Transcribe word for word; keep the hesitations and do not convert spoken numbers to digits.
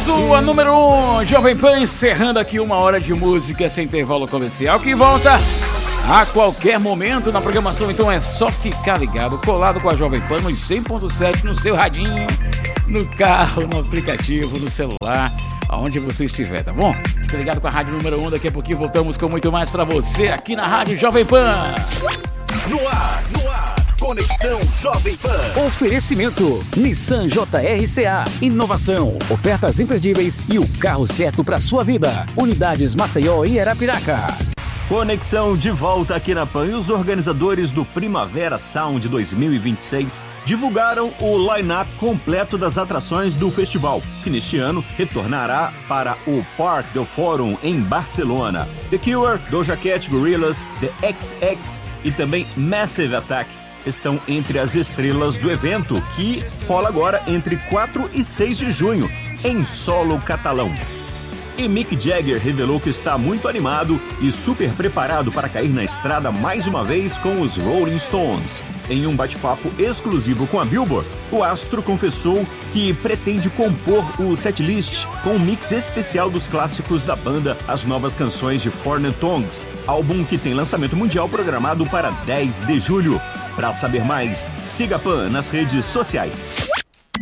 sua número um, Jovem Pan, encerrando aqui uma hora de música sem intervalo comercial, que volta a qualquer momento na programação. Então é só ficar ligado, colado com a Jovem Pan nos cem ponto sete, no seu radinho, no carro, no aplicativo, no celular, aonde você estiver, tá bom? Fica ligado com a rádio número um, daqui a pouquinho voltamos com muito mais pra você aqui na Rádio Jovem Pan. No ar, no ar, Conexão Jovem Pan. Oferecimento Nissan J R C A, inovação, ofertas imperdíveis e o carro certo para sua vida. Unidades Maceió e Arapiraca. Conexão de volta aqui na Pan. E os organizadores do Primavera Sound dois mil e vinte e seis divulgaram o line-up completo das atrações do festival, que neste ano retornará para o Parc do Fórum em Barcelona. The Cure, Doja Cat, Gorillaz, The X X e também Massive Attack estão entre as estrelas do evento, que rola agora entre quatro e seis de junho, em solo catalão. E Mick Jagger revelou que está muito animado e super preparado para cair na estrada mais uma vez com os Rolling Stones. Em um bate-papo exclusivo com a Billboard, o astro confessou que pretende compor o setlist com um mix especial dos clássicos da banda, as novas canções de Four Non Tongues, álbum que tem lançamento mundial programado para dez de julho. Para saber mais, siga a Pan nas redes sociais.